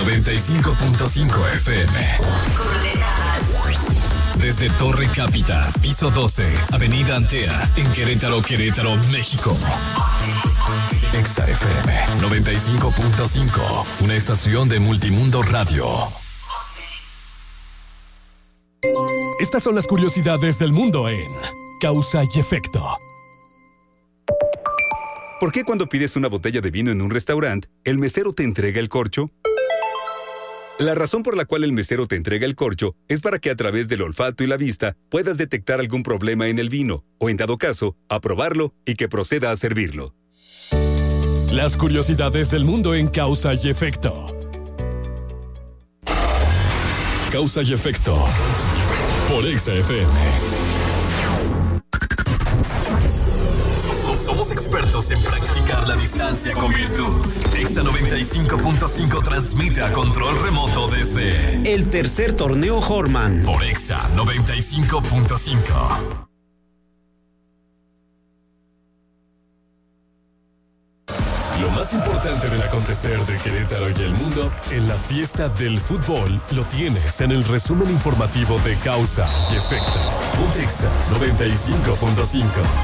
95.5 FM. Desde Torre Cápita, piso 12, Avenida Antea, en Querétaro, México. Exa FM 95.5, una estación de Multimundo Radio. Estas son las curiosidades del mundo en Causa y Efecto. ¿Por qué cuando pides una botella de vino en un restaurante, el mesero te entrega el corcho? La razón por la cual el mesero te entrega el corcho es para que a través del olfato y la vista puedas detectar algún problema en el vino, o en dado caso, aprobarlo y que proceda a servirlo. Las curiosidades del mundo en Causa y Efecto. Causa y Efecto. Por Exa FM. Somos expertos en practicar la distancia con virtud. Exa 95.5 transmite a control remoto desde el tercer torneo Horman. Por Exa 95.5. Lo más importante del acontecer de Querétaro y el mundo en la fiesta del fútbol lo tienes en el resumen informativo de Causa y Efecto. Ponte Exa 95.5.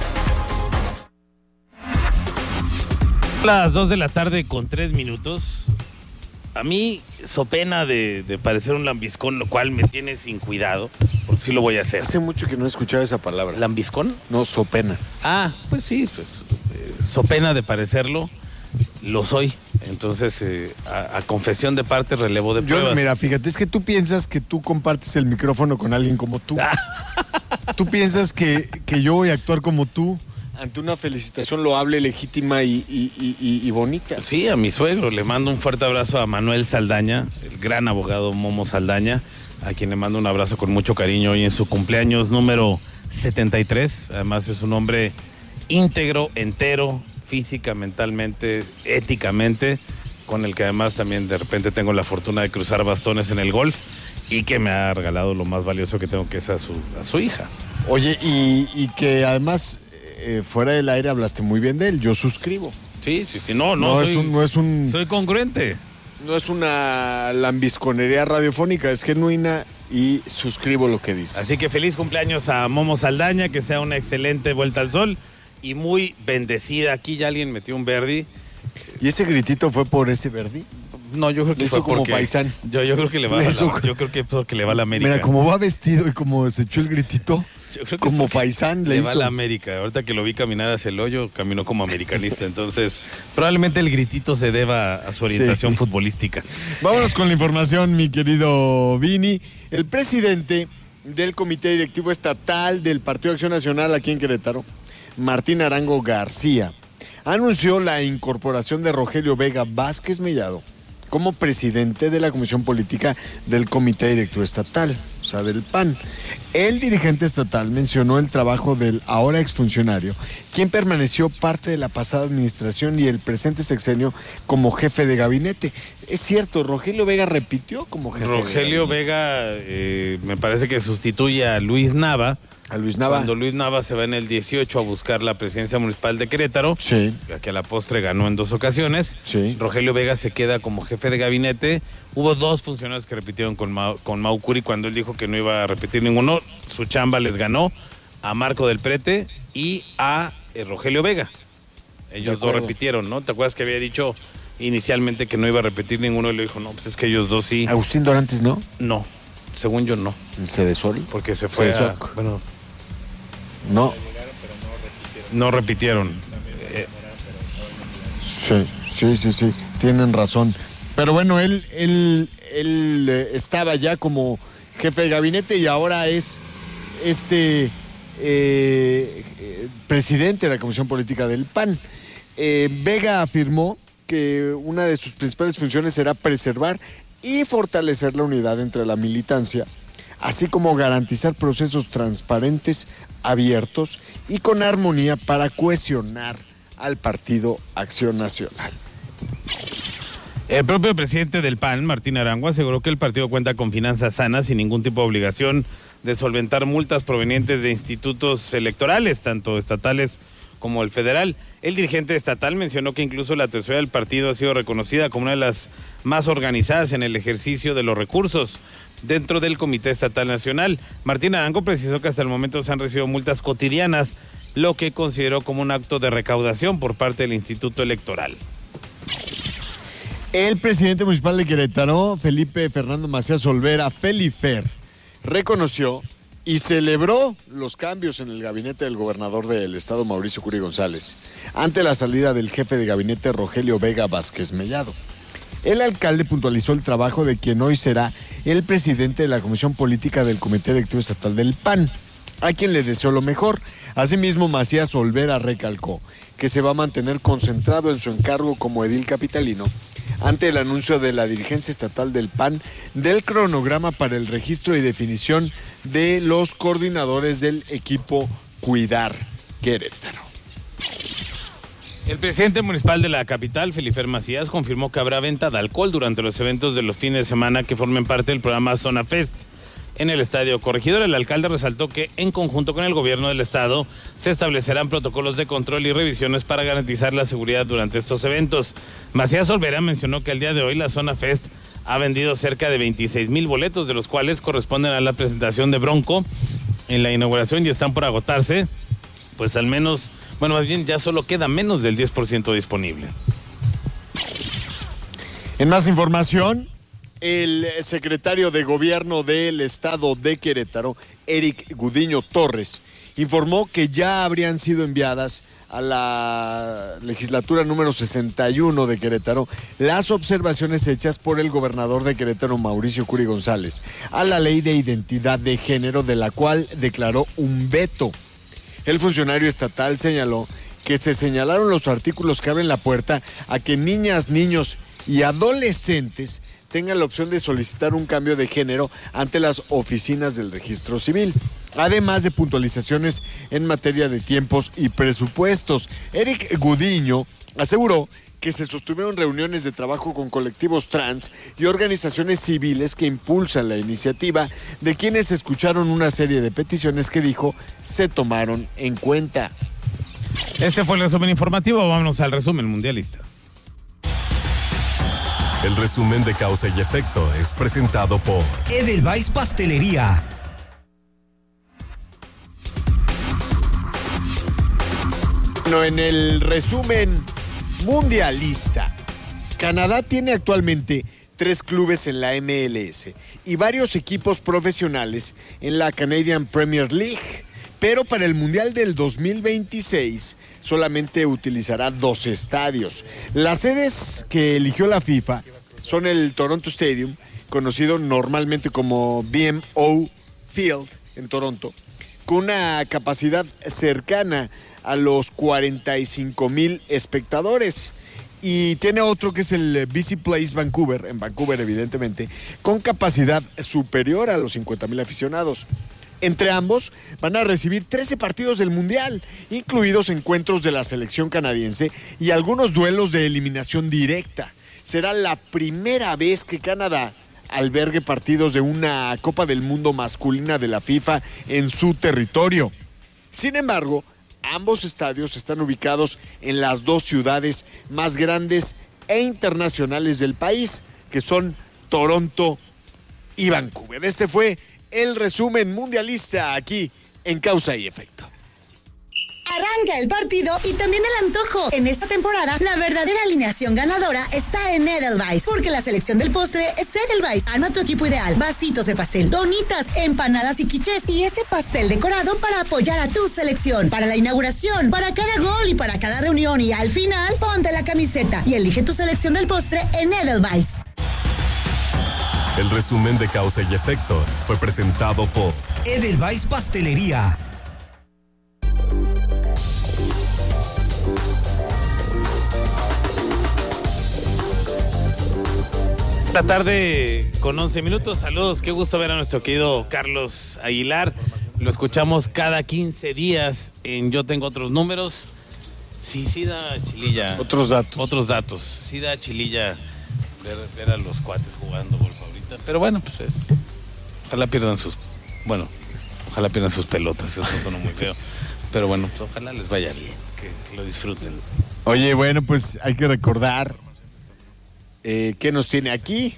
Las 2 de la tarde con 3 minutos. A mí, so pena de parecer un lambiscón, lo cual me tiene sin cuidado, porque sí lo voy a hacer. Hace mucho que no he escuchado esa palabra. ¿Lambiscón? No, so pena. Ah, pues sí, pues, so pena de parecerlo, lo soy. Entonces, a confesión de parte, relevo de pruebas. Mira, fíjate, es que tú piensas que tú compartes el micrófono con alguien como tú. Tú piensas que yo voy a actuar como tú ante una felicitación loable, legítima y bonita. Sí, a mi suegro. Le mando un fuerte abrazo a Manuel Saldaña, el gran abogado Momo Saldaña, a quien le mando un abrazo con mucho cariño hoy en su cumpleaños número 73. Además es un hombre íntegro, entero, física, mentalmente, éticamente, con el que además también de repente tengo la fortuna de cruzar bastones en el golf y que me ha regalado lo más valioso que tengo, que es a su hija. Oye, y que además fuera del aire hablaste muy bien de él. Yo suscribo. Sí, soy congruente. No es una lambisconería radiofónica, es genuina y suscribo lo que dices. Así que feliz cumpleaños a Momo Saldaña, que sea una excelente vuelta al sol y muy bendecida. Aquí ya alguien metió un verdi. ¿Y ese gritito fue por ese verdi? No, yo creo que fue como porque paisán. Yo creo que le va yo creo que es porque le va a la América. Mira, como va vestido y como se echó el gritito, como paisán le va a la América. Ahorita que lo vi caminar hacia el hoyo, caminó como americanista. Entonces, probablemente el gritito se deba a su orientación futbolística. Vámonos con la información, mi querido Vini. El presidente del Comité Directivo Estatal del Partido Acción Nacional aquí en Querétaro, Martín Arango García, anunció la incorporación de Rogelio Vega Vázquez Mellado como presidente de la Comisión Política del Comité Directivo Estatal, o sea, del PAN. El dirigente estatal mencionó el trabajo del ahora exfuncionario, quien permaneció parte de la pasada administración y el presente sexenio como jefe de gabinete. Es cierto, Rogelio Vega repitió como jefe de gabinete. Rogelio Vega me parece que sustituye a Luis Nava. Cuando Luis Nava se va en el 18 a buscar la presidencia municipal de Querétaro, sí, que a la postre ganó en 2 ocasiones, sí. Rogelio Vega se queda como jefe de gabinete. Hubo 2 funcionarios que repitieron con Mau Curi cuando él dijo que no iba a repetir ninguno. Su chamba les ganó a Marco del Prete y a Rogelio Vega. Ellos 2 repitieron, ¿no? ¿Te acuerdas que había dicho inicialmente que no iba a repetir ninguno? Y le dijo, no, pues es que ellos 2 sí. ¿Agustín Dorantes no? No, según yo no. ¿Cedesori? Porque se fue bueno... No. No repitieron. Sí, tienen razón. Pero bueno, él estaba ya como jefe de gabinete y ahora es presidente de la Comisión Política del PAN. Vega afirmó que una de sus principales funciones será preservar y fortalecer la unidad entre la militancia, así como garantizar procesos transparentes, abiertos y con armonía para cohesionar al Partido Acción Nacional. El propio presidente del PAN, Martín Arango, aseguró que el partido cuenta con finanzas sanas sin ningún tipo de obligación de solventar multas provenientes de institutos electorales, tanto estatales como el federal. El dirigente estatal mencionó que incluso la tesorería del partido ha sido reconocida como una de las más organizadas en el ejercicio de los recursos dentro del Comité Estatal Nacional. Martín Arango precisó que hasta el momento se han recibido multas cotidianas, lo que consideró como un acto de recaudación por parte del Instituto Electoral. El presidente municipal de Querétaro, Felipe Fernando Macías Olvera, Felifer, reconoció y celebró los cambios en el gabinete del gobernador del estado, Mauricio Curi González, ante la salida del jefe de gabinete, Rogelio Vega Vázquez Mellado. El alcalde puntualizó el trabajo de quien hoy será el presidente de la Comisión Política del Comité Directivo Estatal del PAN, a quien le deseó lo mejor. Asimismo, Macías Olvera recalcó que se va a mantener concentrado en su encargo como edil capitalino ante el anuncio de la dirigencia estatal del PAN del cronograma para el registro y definición de los coordinadores del equipo Cuidar Querétaro. El presidente municipal de la capital, Felifer Macías, confirmó que habrá venta de alcohol durante los eventos de los fines de semana que formen parte del programa Zona Fest en el Estadio Corregidora. El alcalde resaltó que en conjunto con el gobierno del estado se establecerán protocolos de control y revisiones para garantizar la seguridad durante estos eventos. Macías Olvera mencionó que al día de hoy la Zona Fest ha vendido cerca de 26,000 boletos, de los cuales corresponden a la presentación de Bronco en la inauguración y están por agotarse, pues al menos, bueno, más bien ya solo queda menos del 10% disponible. En más información, el secretario de Gobierno del Estado de Querétaro, Eric Gudiño Torres, informó que ya habrían sido enviadas a la legislatura número 61 de Querétaro las observaciones hechas por el gobernador de Querétaro, Mauricio Curi González, a la ley de identidad de género, de la cual declaró un veto. El funcionario estatal señaló que se señalaron los artículos que abren la puerta a que niñas, niños y adolescentes tengan la opción de solicitar un cambio de género ante las oficinas del registro civil, además de puntualizaciones en materia de tiempos y presupuestos. Eric Gudiño aseguró que se sostuvieron reuniones de trabajo con colectivos trans y organizaciones civiles que impulsan la iniciativa, de quienes escucharon una serie de peticiones que dijo se tomaron en cuenta. Este fue el resumen informativo, vámonos al resumen mundialista. El resumen de Causa y Efecto es presentado por Edelweiss Pastelería. Bueno, en el resumen mundialista, Canadá tiene actualmente 3 clubes en la MLS y varios equipos profesionales en la Canadian Premier League, pero para el Mundial del 2026 solamente utilizará 2 estadios. Las sedes que eligió la FIFA son el Toronto Stadium, conocido normalmente como BMO Field en Toronto, con una capacidad cercana a los 45,000 espectadores. Y tiene otro que es el BC Place Vancouver, en Vancouver evidentemente, con capacidad superior a los 50,000 aficionados. Entre ambos van a recibir 13 partidos del Mundial, incluidos encuentros de la selección canadiense y algunos duelos de eliminación directa. Será la primera vez que Canadá albergue partidos de una Copa del Mundo masculina de la FIFA en su territorio. Sin embargo, ambos estadios están ubicados en las 2 ciudades más grandes e internacionales del país, que son Toronto y Vancouver. Este fue el resumen mundialista aquí en Causa y Efecto. Arranca el partido y también el antojo. En esta temporada, la verdadera alineación ganadora está en Edelweiss, porque la selección del postre es Edelweiss. Arma tu equipo ideal: vasitos de pastel, donitas, empanadas y quichés, y ese pastel decorado para apoyar a tu selección. Para la inauguración, para cada gol y para cada reunión, y al final, ponte la camiseta y elige tu selección del postre en Edelweiss. el resumen de Causa y Efecto fue presentado por Edelweiss Pastelería. La tarde con 11 minutos. Saludos, qué gusto ver a nuestro querido Carlos Aguilar. Lo escuchamos cada 15 días en Yo Tengo Otros Números. Sí da chililla. Otros datos. Sí da chililla ver a los cuates jugando golf ahorita. Pero bueno, pues ojalá pierdan sus pelotas. Eso sonó muy feo. Pero bueno, pues ojalá les vaya bien. que lo disfruten. Oye, bueno, pues hay que recordar qué nos tiene aquí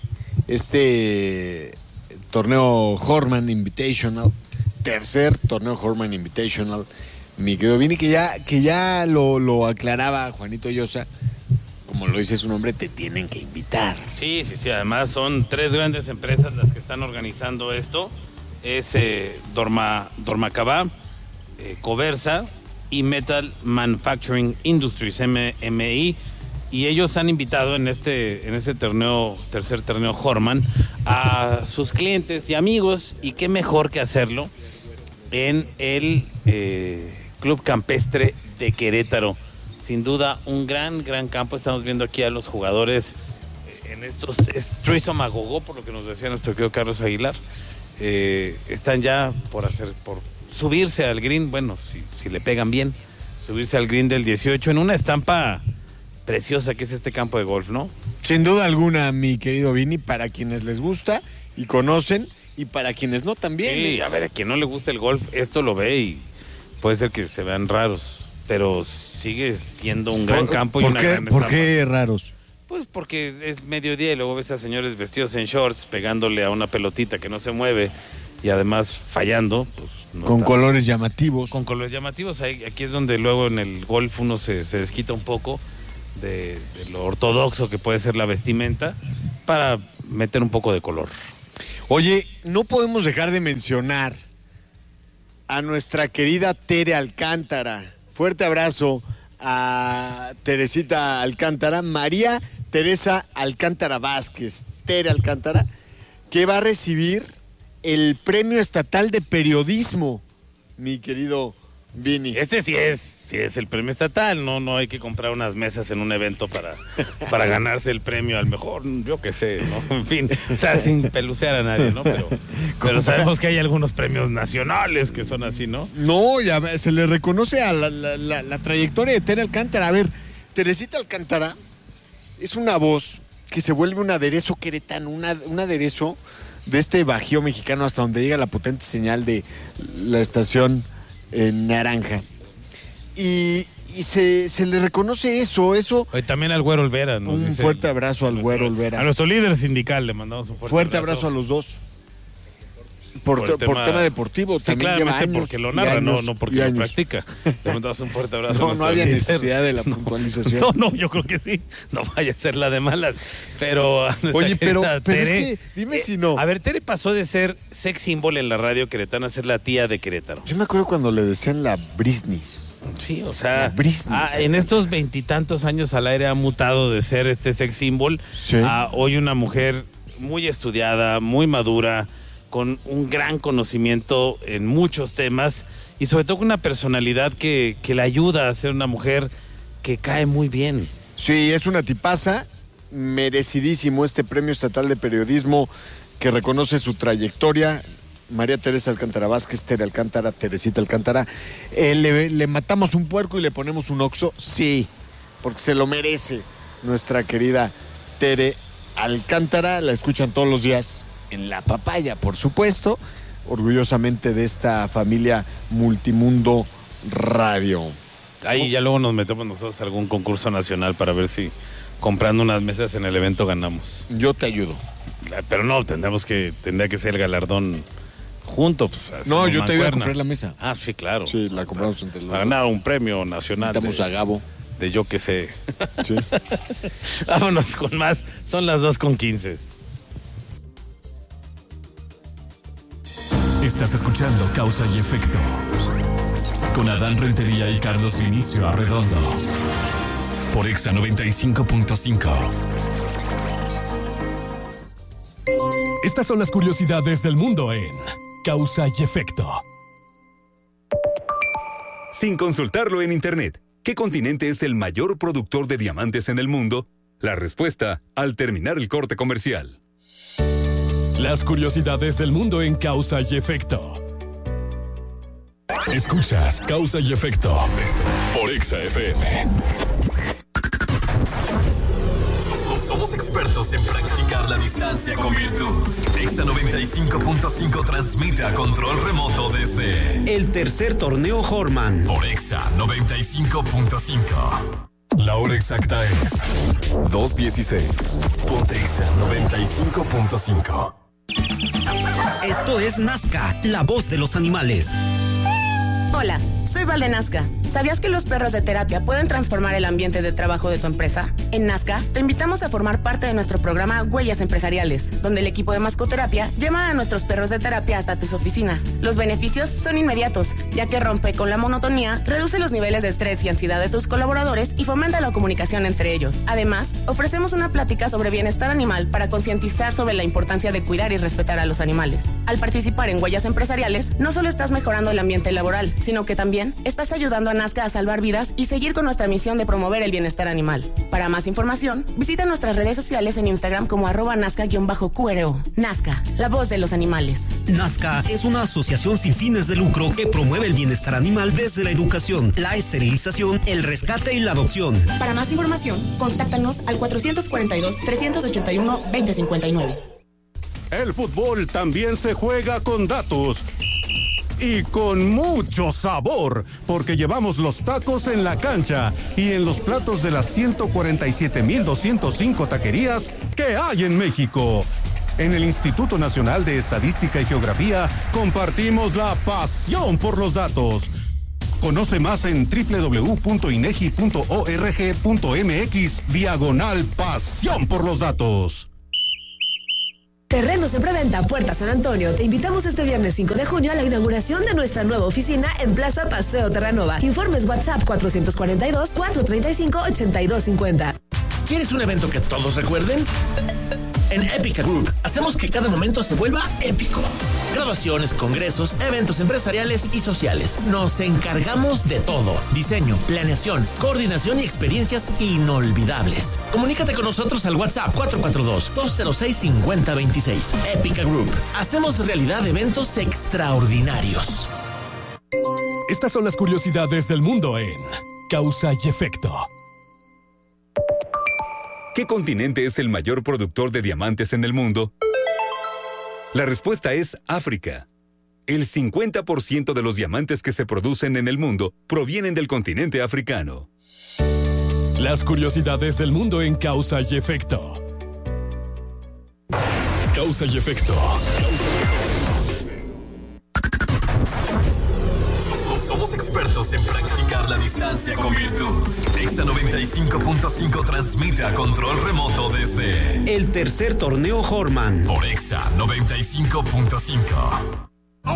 este torneo Horman Invitational, tercer torneo Horman Invitational, mi querido Vini, que ya lo aclaraba Juanito Llosa, como lo dice su nombre, te tienen que invitar. Sí, además son 3 grandes empresas las que están organizando esto, es Dormacabá, Coversa y Metal Manufacturing Industries, MMI, y ellos han invitado en este torneo, tercer torneo Horman, a sus clientes y amigos, y qué mejor que hacerlo en el Club Campestre de Querétaro. Sin duda, un gran campo. Estamos viendo aquí a los jugadores en estos threesome a gogo, por lo que nos decía nuestro querido Carlos Aguilar. Están ya por subirse al green, bueno, si le pegan bien, subirse al green del 18 en una estampa preciosa que es este campo de golf, ¿no? Sin duda alguna, mi querido Vini, para quienes les gusta y conocen, y para quienes no también. Sí, a ver, a quien no le gusta el golf, esto lo ve y puede ser que se vean raros, pero sigue siendo un gran campo y una gran estampa. ¿Por qué raros? Pues porque es mediodía y luego ves a señores vestidos en shorts pegándole a una pelotita que no se mueve y además fallando, pues no con está. Colores llamativos. Con colores llamativos, aquí es donde luego en el golf uno se desquita un poco de lo ortodoxo que puede ser la vestimenta para meter un poco de color. Oye, no podemos dejar de mencionar a nuestra querida Tere Alcántara. Fuerte abrazo a Teresita Alcántara, María Teresa Alcántara Vázquez, Tere Alcántara, que va a recibir el Premio Estatal de Periodismo, mi querido Vini. Este sí es el premio estatal, no hay que comprar unas mesas en un evento para ganarse el premio al mejor, yo qué sé, ¿no? En fin, o sea, sin pelucear a nadie, ¿no? Pero sabemos que hay algunos premios nacionales que son así, ¿no? No, ya se le reconoce a la trayectoria de Tere Alcántara. A ver, Teresita Alcántara es una voz que se vuelve un aderezo queretano, un aderezo de este bajío mexicano hasta donde llega la potente señal de la estación naranja. Y se le reconoce eso. Hoy también al Güero Olvera. Un fuerte abrazo al Güero Olvera. A nuestro líder sindical le mandamos un fuerte abrazo a los dos. Por tema deportivo. Sí, también claramente porque lo narra, no porque lo practica. Le mandamos un fuerte abrazo. No había necesidad de la puntualización. No, yo creo que sí. No vaya a ser la de malas. Pero oye, pero Tere, es que dime si no. A ver, Tere pasó de ser sex symbol en la radio queretana a ser la tía de Querétaro. Yo me acuerdo cuando le decían la Brisnis. Sí, o sea, Brisnis, en estos 20 años al aire ha mutado de ser este sex symbol a hoy una mujer muy estudiada, muy madura, con un gran conocimiento en muchos temas y sobre todo con una personalidad que le ayuda a ser una mujer que cae muy bien. Sí, es una tipaza, merecidísimo este Premio Estatal de Periodismo que reconoce su trayectoria. María Teresa Alcántara Vázquez, Tere Alcántara, Teresita Alcántara. ¿Le matamos un puerco y le ponemos un oxo? Sí, porque se lo merece nuestra querida Tere Alcántara. La escuchan todos los días en La Papaya, por supuesto, orgullosamente de esta familia Multimundo Radio. Ahí ya luego nos metemos nosotros a algún concurso nacional para ver si comprando unas mesas en el evento ganamos. Yo te ayudo. Pero no, tendría que ser el galardón junto. Pues, no, yo te ayudo a comprar la mesa. Ah, sí, claro. Sí, la compramos entre los dos. A ganar un premio nacional. Estamos a Gabo. De yo que sé. Sí. Vámonos con más. Son las 2:15. Estás escuchando Causa y Efecto con Adán Rentería y Carlos Vinicio Arredondo por Exa 95.5. Estas son las curiosidades del mundo en Causa y Efecto. Sin consultarlo en internet, ¿qué continente es el mayor productor de diamantes en el mundo? La respuesta al terminar el corte comercial. Las curiosidades del mundo en Causa y Efecto. Escuchas Causa y Efecto por Exa FM. Somos expertos en practicar la distancia con virtud. Exa 95.5 transmite a control remoto desde el tercer torneo Horman por Exa 95.5. La hora exacta es 2:16. Ponte Exa 95.5. Esto es Nazca, la voz de los animales. Hola, soy Val de Nazca. ¿Sabías que los perros de terapia pueden transformar el ambiente de trabajo de tu empresa? En Nazca, te invitamos a formar parte de nuestro programa Huellas Empresariales, donde el equipo de mascoterapia lleva a nuestros perros de terapia hasta tus oficinas. Los beneficios son inmediatos, ya que rompe con la monotonía, reduce los niveles de estrés y ansiedad de tus colaboradores y fomenta la comunicación entre ellos. Además, ofrecemos una plática sobre bienestar animal para concientizar sobre la importancia de cuidar y respetar a los animales. Al participar en Huellas Empresariales, no solo estás mejorando el ambiente laboral, sino que también estás ayudando a Nazca a salvar vidas y seguir con nuestra misión de promover el bienestar animal. Para más información, visita nuestras redes sociales en Instagram como @Nazca_QRO. Nazca, la voz de los animales. Nazca es una asociación sin fines de lucro que promueve el bienestar animal desde la educación, la esterilización, el rescate y la adopción. Para más información, contáctanos al 442-381-2059. El fútbol también se juega con datos. Y con mucho sabor, porque llevamos los tacos en la cancha y en los platos de las 147,205 taquerías que hay en México. En el Instituto Nacional de Estadística y Geografía compartimos la pasión por los datos. Conoce más en www.inegi.org.mx/pasión por los datos. Terrenos en Preventa Puerta San Antonio. Te invitamos este viernes 5 de junio a la inauguración de nuestra nueva oficina en Plaza Paseo Terranova. Informes WhatsApp 442-435-8250. ¿Quieres un evento que todos recuerden? En Épica Group hacemos que cada momento se vuelva épico. Graduaciones, congresos, eventos empresariales y sociales. Nos encargamos de todo. Diseño, planeación, coordinación y experiencias inolvidables. Comunícate con nosotros al WhatsApp 442-206-5026. Épica Group. Hacemos realidad eventos extraordinarios. Estas son las curiosidades del mundo en Causa y Efecto. ¿Qué continente es el mayor productor de diamantes en el mundo? La respuesta es África. El 50% de los diamantes que se producen en el mundo provienen del continente africano. Las curiosidades del mundo en Causa y Efecto. Causa y Efecto. Somos expertos en practicar la distancia con virtud. Exa 95.5 transmite a control remoto desde el tercer torneo Horman por Exa 95.5.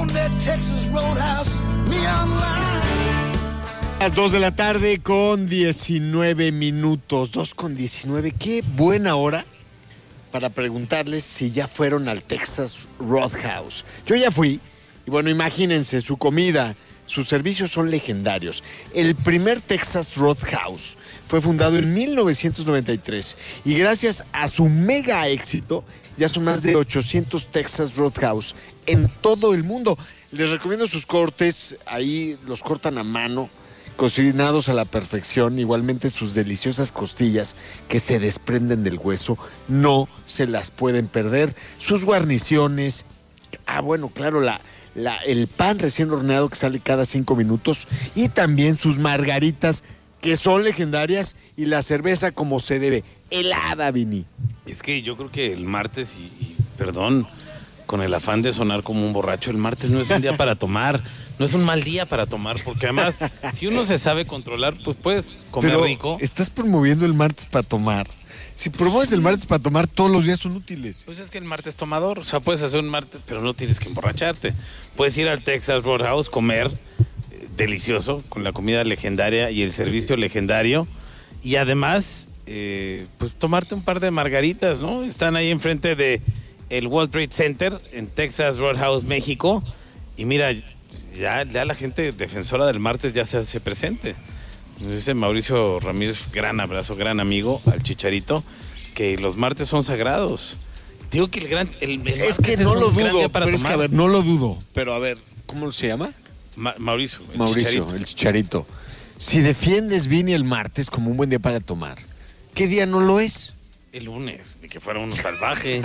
Las 2 de la tarde con 19 minutos. 2:19. Qué buena hora para preguntarles si ya fueron al Texas Roadhouse. Yo ya fui. Y bueno, imagínense, su comida, sus servicios son legendarios. El primer Texas Roadhouse fue fundado en 1993 y gracias a su mega éxito ya son más de 800 Texas Roadhouse en todo el mundo. Les recomiendo sus cortes, ahí los cortan a mano, cocinados a la perfección, igualmente sus deliciosas costillas que se desprenden del hueso, no se las pueden perder. Sus guarniciones, bueno, claro, el pan recién horneado que sale cada 5 minutos y también sus margaritas que son legendarias y la cerveza como se debe, helada, Vini. Es que yo creo que el martes, y perdón, con el afán de sonar como un borracho, el martes no es un día para tomar, no es un mal día para tomar, porque además, si uno se sabe controlar, pues puedes comer rico. Estás promoviendo el martes para tomar. Si promueves el martes para tomar, todos los días son útiles. Pues es que el martes tomador, o sea, puedes hacer un martes, pero no tienes que emborracharte. Puedes ir al Texas Roadhouse, comer delicioso, con la comida legendaria y el servicio legendario, y además, pues tomarte un par de margaritas, ¿no? Están ahí enfrente de el World Trade Center en Texas Roadhouse, México, y mira, ya la gente defensora del martes ya se hace presente. Nos dice Mauricio Ramírez, gran abrazo, gran amigo, al Chicharito, que los martes son sagrados. Digo que el es que no lo dudo, pero es que a ver, no lo dudo, pero a ver, ¿cómo se llama? Mauricio, el Chicharito. Si defiendes Vini el martes como un buen día para tomar, ¿qué día no lo es? El lunes, ni que fuera uno salvaje.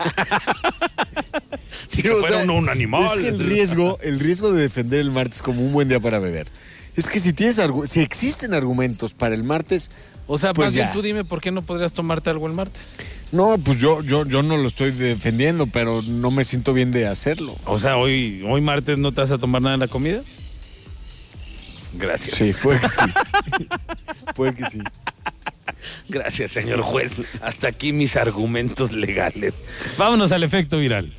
Sí, que fuera uno un animal. Es que el riesgo de defender el martes como un buen día para beber. Es que si existen argumentos para el martes. O sea, pues más bien ya. tú dime por qué no podrías tomarte algo el martes. No, pues yo no lo estoy defendiendo, pero no me siento bien de hacerlo. O sea, hoy martes no te vas a tomar nada en la comida. Gracias. Sí, puede que sí. Puede que sí. Gracias, señor juez. Hasta aquí mis argumentos legales. Vámonos al efecto viral.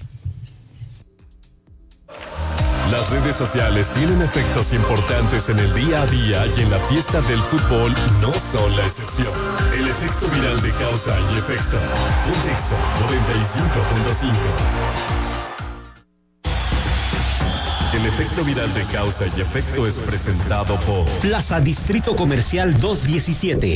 Las redes sociales tienen efectos importantes en el día a día y en la fiesta del fútbol no son la excepción. El efecto viral de causa y efecto. Contexto 95.5. El efecto viral de causa y efecto es presentado por Plaza Distrito Comercial 217.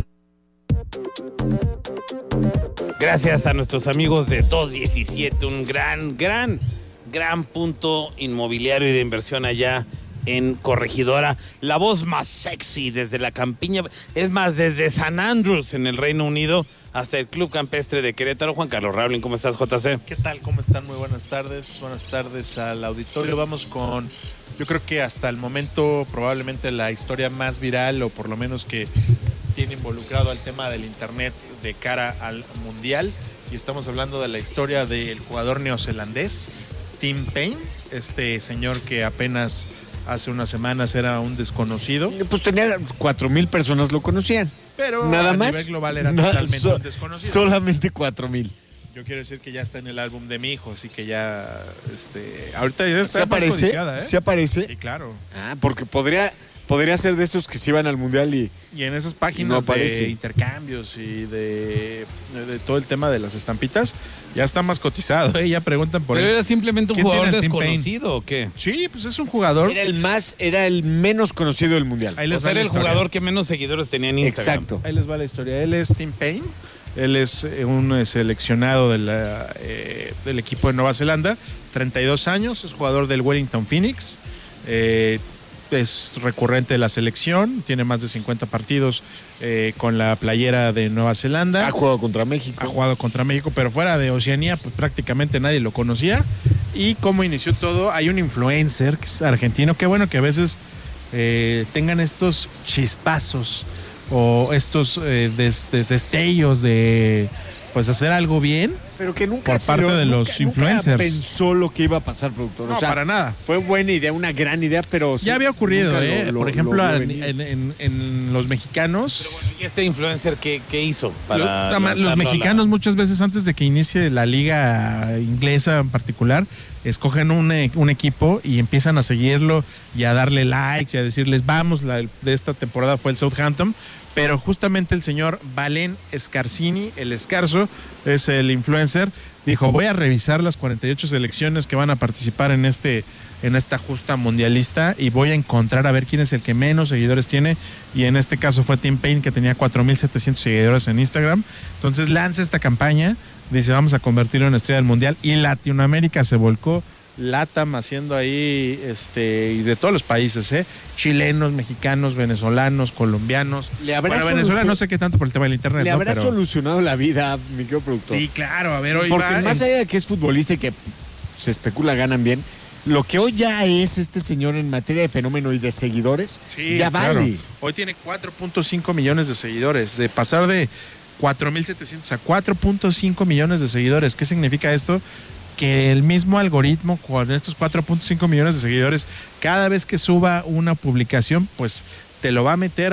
Gracias a nuestros amigos de 217, un gran punto inmobiliario y de inversión allá en Corregidora. La voz más sexy desde la campiña, es más, desde San Andrews en el Reino Unido hasta el Club Campestre de Querétaro. Juan Carlos Raulín, ¿cómo estás, JC? ¿Qué tal? ¿Cómo están? Muy buenas tardes. Buenas tardes al auditorio. Vamos con, yo creo que hasta el momento probablemente la historia más viral, o por lo menos que tiene involucrado al tema del internet de cara al Mundial. Y estamos hablando de la historia del jugador neozelandés Tim Payne, este señor que apenas hace unas semanas era un desconocido. Pues tenía 4,000 personas lo conocían. Pero nada a más. nivel global era totalmente un desconocido. Solamente 4,000. Yo quiero decir que ya está en el álbum de mi hijo, así que ya, ahorita ya está ¿Se más aparece? codiciada, ¿eh? ¿Se aparece? Sí, claro. Ah, porque podría ser de esos que se iban al Mundial y en esas páginas de intercambios y de todo el tema de las estampitas, ya está más cotizado, ¿eh? Ya preguntan por ¿Pero él. era simplemente un ¿Quién jugador tiene el Tim desconocido o qué? Sí, pues es un jugador. era el menos conocido del Mundial. Ahí O les sea, va era la el historia. jugador que menos seguidores tenía en Instagram. Exacto. Ahí les va la historia. Él es Tim Payne. Él es un seleccionado del equipo de Nueva Zelanda, 32 años, es jugador del Wellington Phoenix, es recurrente de la selección, tiene más de 50 partidos con la playera de Nueva Zelanda. Ha jugado contra México. Pero fuera de Oceanía, pues prácticamente nadie lo conocía. Y cómo inició todo, hay un influencer que es argentino, qué bueno que a veces tengan estos chispazos o estos destellos de pues hacer algo bien, pero que nunca por parte de los influencers. Nunca pensó lo que iba a pasar, productor. No, para nada. Fue buena idea, una gran idea, pero ya había ocurrido, por ejemplo, en en los mexicanos. Pero bueno, ¿y este influencer qué hizo? Los mexicanos muchas veces antes de que inicie la liga inglesa en particular, escogen un equipo y empiezan a seguirlo y a darle likes y a decirles, vamos, de esta temporada fue el Southampton. Pero justamente el señor Valen Scarsini, el Escarzo, es el influencer, dijo, voy a revisar las 48 selecciones que van a participar en esta justa mundialista y voy a encontrar a ver quién es el que menos seguidores tiene. Y en este caso fue Tim Payne, que tenía 4,700 seguidores en Instagram. Entonces lanza esta campaña, dice, vamos a convertirlo en estrella del mundial. Y Latinoamérica se volcó. LATAM haciendo ahí, y de todos los países, chilenos, mexicanos, venezolanos, colombianos. Venezuela no sé qué tanto por el tema del internet. Le habrá solucionado la vida, mi querido productor. Sí, claro, a ver, hoy porque más allá de que es futbolista y que se especula ganan bien, lo que hoy ya es este señor en materia de fenómeno y de seguidores, sí, ya claro. vale. Hoy tiene 4.5 millones de seguidores, de pasar de 4,700 a 4.5 millones de seguidores. ¿Qué significa esto? Que el mismo algoritmo con estos 4.5 millones de seguidores, cada vez que suba una publicación, pues te lo va a meter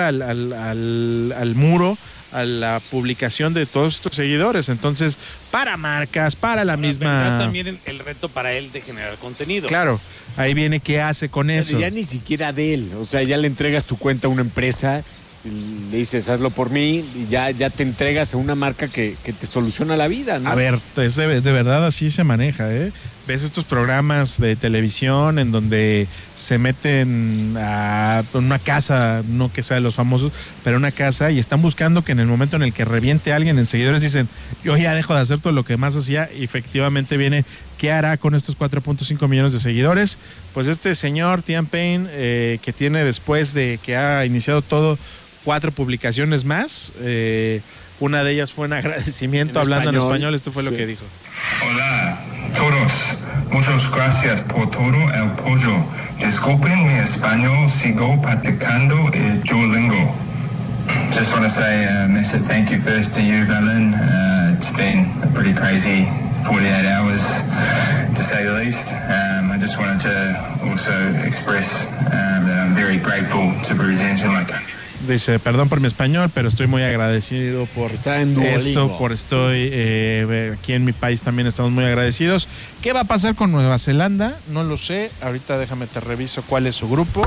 al muro, a la publicación de todos estos seguidores. Entonces, para marcas, para la misma... Vendrá también el reto para él de generar contenido. Claro, ahí viene qué hace con eso. Ya ni siquiera de él, o sea, ya le entregas tu cuenta a una empresa, le dices, hazlo por mí, y ya te entregas a una marca que te soluciona la vida, ¿no? A ver, de verdad así se maneja, ¿eh? Ves estos programas de televisión en donde se meten a una casa, no que sea de los famosos, pero una casa, y están buscando que en el momento en el que reviente a alguien en seguidores dicen, yo ya dejo de hacer todo lo que más hacía, y efectivamente viene, ¿qué hará con estos 4.5 millones de seguidores? Pues este señor, Tim Payne, que tiene después de que ha iniciado todo 4 publicaciones más, Una de ellas fue en agradecimiento, hablando en español. Esto fue lo que dijo. Hola todos, muchas gracias por todo el apoyo. Disculpen mi español, sigo practicando el Duolingo. Just want to say a massive thank you first to you, Valen. It's been a pretty crazy 48 hours, to say the least. I just wanted to also express that I'm very grateful to be representing my country. Dice, perdón por mi español, pero estoy muy agradecido por esto, por estoy aquí en mi país también estamos muy agradecidos. ¿Qué va a pasar con Nueva Zelanda? No lo sé. Ahorita déjame te reviso cuál es su grupo.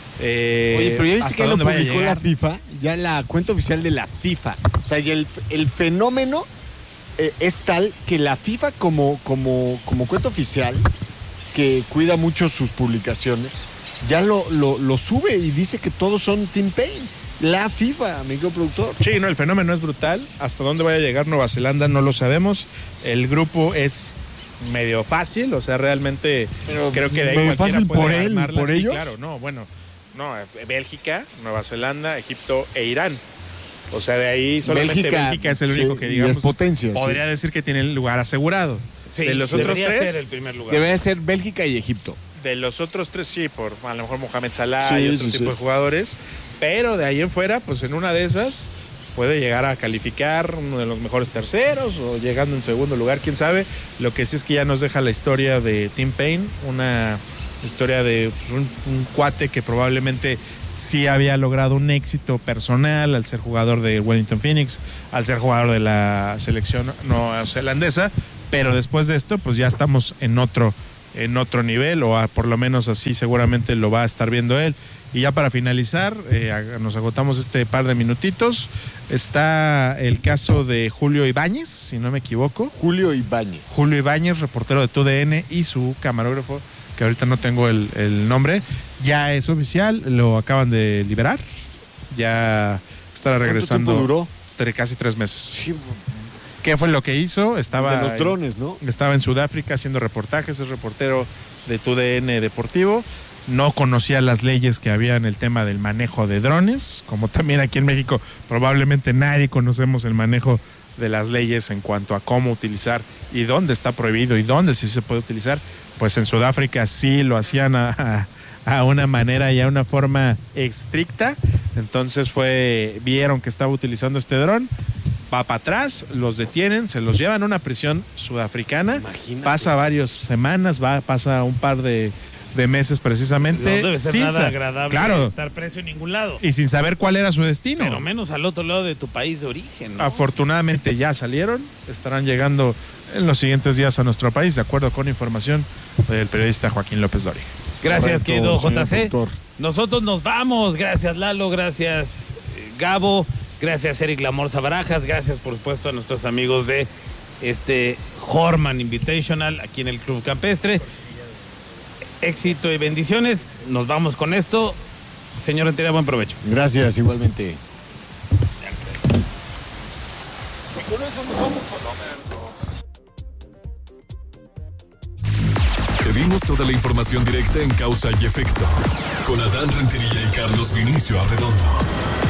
Oye, pero ya viste que lo publicó la FIFA, ya la cuenta oficial de la FIFA. O sea, ya el fenómeno es tal que la FIFA como cuenta oficial, que cuida mucho sus publicaciones, ya lo sube y dice que todos son Team Paine. La FIFA, amigo productor. Sí, no, el fenómeno es brutal. Hasta dónde vaya a llegar Nueva Zelanda no lo sabemos. El grupo es medio fácil, o sea, realmente pero creo que de ahí medio fácil por él, armarla. por Sí, ellos. claro, no, Bélgica, Nueva Zelanda, Egipto e Irán. O sea, de ahí solamente Bélgica es el único que, digamos, es potencia, podría decir que tiene el lugar asegurado. Sí, de los otros tres, ser el primer lugar. Debe ser Bélgica y Egipto. De los otros tres, sí, por a lo mejor Mohamed Salah y otro tipo de jugadores. Pero de ahí en fuera, pues en una de esas puede llegar a calificar uno de los mejores terceros o llegando en segundo lugar, quién sabe. Lo que sí es que ya nos deja la historia de Tim Paine, una historia de pues, un cuate que probablemente sí había logrado un éxito personal al ser jugador de Wellington Phoenix, al ser jugador de la selección neozelandesa, pero después de esto pues ya estamos en otro nivel, o por lo menos así seguramente lo va a estar viendo él. Y ya para finalizar, nos agotamos este par de minutitos, está el caso de Julio Ibáñez, si no me equivoco. Julio Ibáñez, reportero de TUDN, y su camarógrafo, que ahorita no tengo el nombre, ya es oficial, lo acaban de liberar, ya estará regresando. ¿Cuánto tiempo duró? Casi 3 meses. Sí. ¿Qué fue lo que hizo? Estaba de los drones, ¿no? Estaba en Sudáfrica haciendo reportajes, es reportero de TUDN Deportivo. No conocía las leyes que había en el tema del manejo de drones, como también aquí en México probablemente nadie conocemos el manejo de las leyes en cuanto a cómo utilizar y dónde está prohibido y dónde sí se puede utilizar. Pues en Sudáfrica sí lo hacían a una manera y a una forma estricta. Entonces vieron que estaba utilizando este dron, va para atrás, los detienen, se los llevan a una prisión sudafricana. Imagínate. Pasa varias semanas, pasa un par de meses precisamente. No debe ser nada agradable estar preso en ningún lado. Y sin saber cuál era su destino. Pero menos al otro lado de tu país de origen, ¿no? Afortunadamente ya salieron, estarán llegando en los siguientes días a nuestro país, de acuerdo con información del periodista Joaquín López Dóriga. Gracias, querido JC. Nosotros nos vamos. Gracias, Lalo. Gracias, Gabo. Gracias, Eric Lamorza Barajas. Gracias, por supuesto, a nuestros amigos de Horman Invitational aquí en el Club Campestre. Éxito y bendiciones. Nos vamos con esto. Señor Rentería, buen provecho. Gracias, igualmente. Y con eso nos vamos con Te dimos toda la información directa en Causa y Efecto, con Adán Rentería y Carlos Vinicio Arredondo.